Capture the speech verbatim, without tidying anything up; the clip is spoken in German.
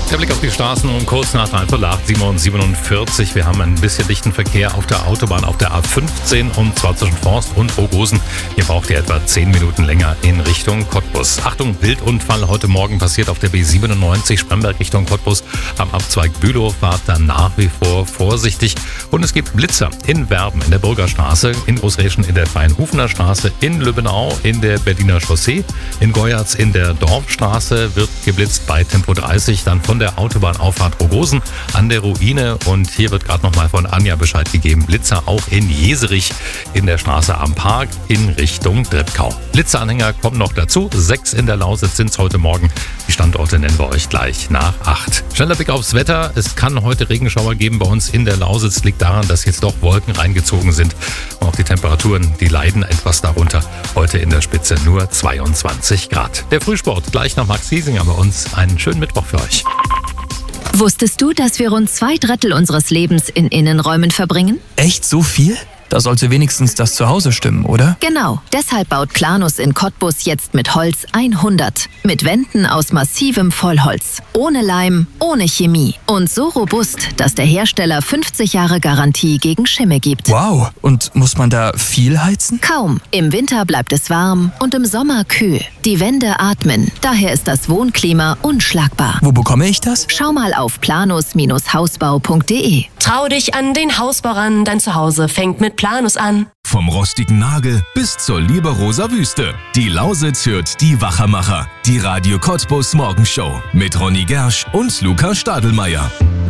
Der Blick auf die Straßen um kurz nach drei Viertel acht, sieben Uhr siebenundvierzig. Wir haben ein bisschen dichten Verkehr auf der Autobahn, auf der A fünfzehn, und zwar zwischen Forst und Rogosen. Hier braucht ihr etwa zehn Minuten länger in Richtung Cottbus. Achtung, Wildunfall heute Morgen passiert auf der B siebenundneunzig, Spremberg Richtung Cottbus. Am Abzweig Bülow fahrt dann nach wie vor vorsichtig. Und es gibt Blitzer in Werben, in der Bürgerstraße, in Großräschen in der Feinhufener Straße, in Lübbenau in der Berliner Chaussee, in Goyatz in der Dorfstraße wird geblitzt bei Tempo dreißig, dann von der Autobahnauffahrt Rogosen an der Ruine, und hier wird gerade nochmal von Anja Bescheid gegeben, Blitzer auch in Jeserich in der Straße am Park in Richtung Drippkau. Blitzeranhänger kommen noch dazu, sechs in der Lausitz sind es heute Morgen. Die Standorte nennen wir euch gleich nach acht. Schneller Blick aufs Wetter, es kann heute Regenschauer geben bei uns in der Lausitz, liegt daran, dass jetzt doch Wolken reingezogen sind. Und auch die Temperaturen, die leiden etwas darunter. Heute in der Spitze nur zweiundzwanzig Grad. Der Frühsport gleich nach Max Giesinger bei uns. Einen schönen Mittwoch für euch. Wusstest du, dass wir rund zwei Drittel unseres Lebens in Innenräumen verbringen? Echt so viel? Da sollte wenigstens das Zuhause stimmen, oder? Genau. Deshalb baut Planus in Cottbus jetzt mit Holz hundert. Mit Wänden aus massivem Vollholz. Ohne Leim, ohne Chemie. Und so robust, dass der Hersteller fünfzig Jahre Garantie gegen Schimmel gibt. Wow. Und muss man da viel heizen? Kaum. Im Winter bleibt es warm und im Sommer kühl. Die Wände atmen. Daher ist das Wohnklima unschlagbar. Wo bekomme ich das? Schau mal auf planus Hausbau punkt de. Trau dich an den Hausbau ran, dein Zuhause fängt mit Planus an. Vom rostigen Nagel bis zur Liberoser Wüste. Die Lausitz hört die Wachermacher. Die Radio Cottbus Morgenshow mit Ronny Gersch und Luca Stadelmeier.